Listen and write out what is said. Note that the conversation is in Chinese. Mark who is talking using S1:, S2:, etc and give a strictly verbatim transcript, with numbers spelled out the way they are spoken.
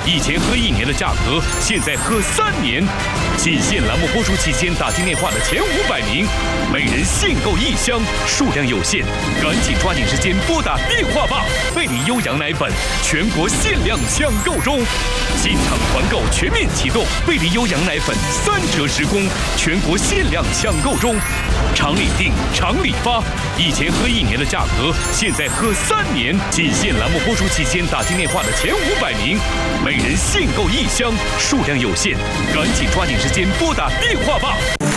S1: 以前喝一年的价格，现在喝三年。仅限栏目播出期间打进电话的前五百名，每人限购一箱，数量有限，赶紧抓紧时间拨打电话吧！贝里优羊奶粉全国限量抢购中，进场团购全面启动，贝里优羊奶粉三折时供，全国限量抢购中，厂里订，厂里发。以前喝一年的价格，现在喝三年。仅限栏目播出期间打进电话的前五百名，每人限购一箱，数量有限，赶紧抓紧时间拨打电话吧！